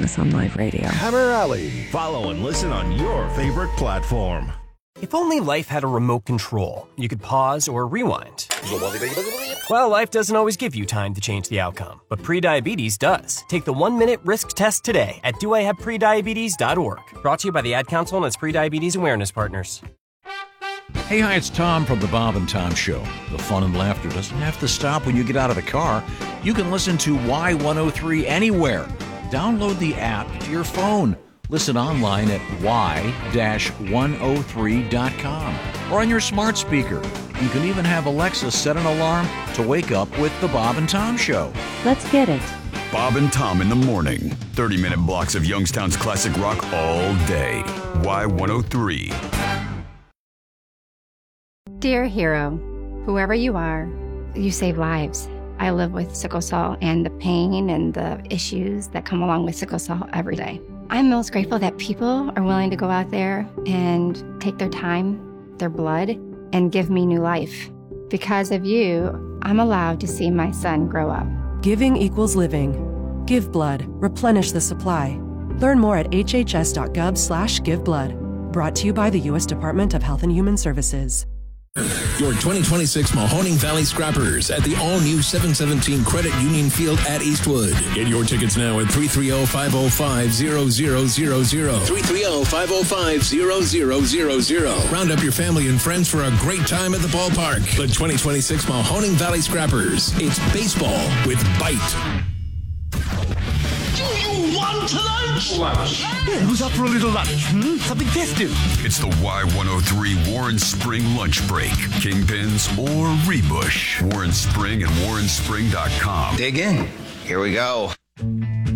this on live radio. Hammer Alley. Follow and listen on your favorite platform. If only life had a remote control, you could pause or rewind. Well, life doesn't always give you time to change the outcome, but prediabetes does. Take the 1-minute risk test today at doihaveprediabetes.org. Brought to you by the Ad Council and its prediabetes awareness partners. Hey, hi, it's Tom from the Bob and Tom Show. The fun and laughter doesn't have to stop when you get out of the car. You can listen to Y103 anywhere. Download the app to your phone. Listen online at y-103.com or on your smart speaker. You can even have Alexa set an alarm to wake up with the Bob and Tom Show. Let's get it. Bob and Tom in the morning. 30-minute blocks of Youngstown's classic rock all day. Y103. Dear hero, whoever you are, you save lives. I live with sickle cell and the pain and the issues that come along with sickle cell every day. I'm most grateful that people are willing to go out there and take their time, their blood, and give me new life. Because of you, I'm allowed to see my son grow up. Giving equals living. Give blood. Replenish the supply. Learn more at hhs.gov/giveblood. Brought to you by the U.S. Department of Health and Human Services. Your 2026 Mahoning Valley Scrappers at the all-new 717 Credit Union Field at Eastwood. Get your tickets now at 330-505-0000. 330-505-0000. Round up your family and friends for a great time at the ballpark. The 2026 Mahoning Valley Scrappers. It's baseball with bite. Do you want lunch? Yeah, who's up for a little lunch? Something festive. It's the Y103 Warren Spring Lunch Break. Kingpins or Rebush. Warren Spring and warrenspring.com. Dig in. Here we go.